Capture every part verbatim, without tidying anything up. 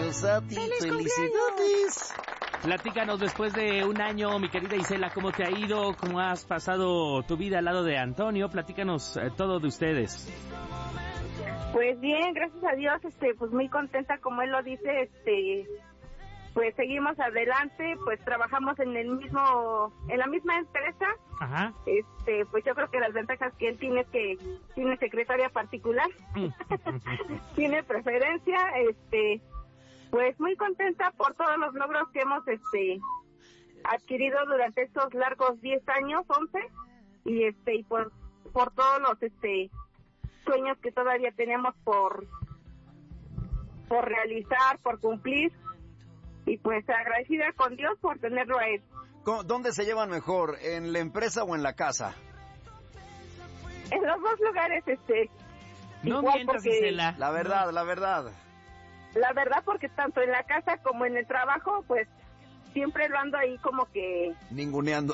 cumpleaños a ti. ¡Feliz ¡Felicidades! Platícanos después de un año, mi querida Isela, ¿cómo te ha ido? ¿Cómo has pasado tu vida al lado de Antonio? Platícanos eh, todo de ustedes. Pues bien, gracias a Dios, este, pues muy contenta, como él lo dice, este, pues seguimos adelante, pues trabajamos en el mismo, en la misma empresa. Ajá. Este, pues yo creo que las ventajas que él tiene es que tiene secretaria particular, tiene preferencia, este, pues muy contenta por todos los logros que hemos, este, adquirido durante estos largos diez años, once, y este, y por, por todos los, este, sueños que todavía tenemos por, por realizar, por cumplir, y pues agradecida con Dios por tenerlo a él. ¿Dónde se llevan mejor, en la empresa o en la casa? En los dos lugares, este, no igual mientas, porque, Isela. La verdad, la verdad. La verdad, porque tanto en la casa como en el trabajo, pues, siempre lo ando ahí como que... ninguneando.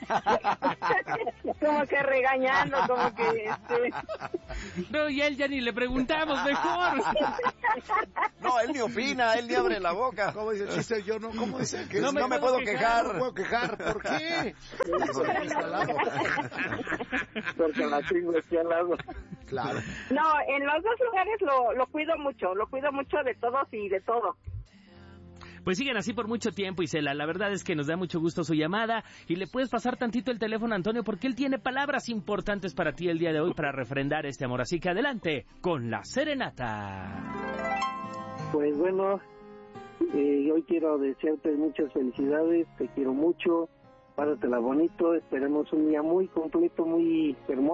como que regañando, como que... Este... No, y a él ya ni le preguntamos, mejor. No, él ni opina, él ni abre la boca. ¿Cómo dice el chiste? Yo no, ¿cómo dice? Que no me, no me puedo quejar. No me puedo quejar, ¿por qué? Porque la chingo aquí al lado. Claro. No, en los dos lugares lo, lo cuido mucho, lo cuido mucho de todos y de todo. Pues siguen así por mucho tiempo, Isela. La verdad es que nos da mucho gusto su llamada. Y le puedes pasar tantito el teléfono a Antonio porque él tiene palabras importantes para ti el día de hoy para refrendar este amor. Así que adelante con la serenata. Pues bueno, eh, hoy quiero desearte muchas felicidades. Te quiero mucho. Pásatela bonito. Esperemos un día muy completo, muy hermoso.